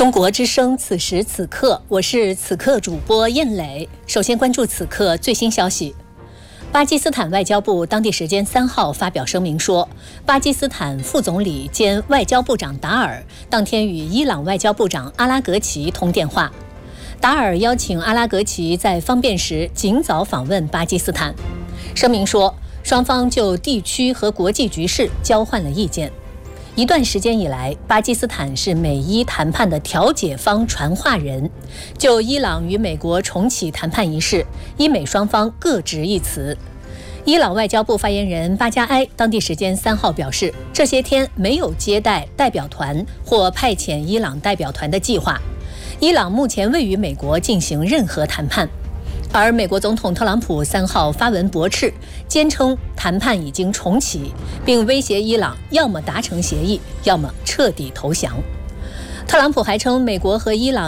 中国之声，此时此刻，我是此刻主播燕磊。首先关注此刻最新消息。巴基斯坦外交部当地时间3号发表声明说，巴基斯坦副总理兼外交部长达尔当天与伊朗外交部长阿拉格齐通电话。达尔邀请阿拉格齐在方便时尽早访问巴基斯坦。声明说，双方就地区和国际局势交换了意见。一段时间以来，巴基斯坦是美伊谈判的调解方传话人。就伊朗与美国重启谈判一事，伊美双方各执一词。伊朗外交部发言人巴加埃当地时间3号表示，这些天没有接待代表团或派遣伊朗代表团的计划。伊朗目前未与美国进行任何谈判。而美国总统特朗普3号发文驳斥，坚称谈判已经重启，并威胁伊朗要么达成协议，要么彻底投降。特朗普还称，美国和伊朗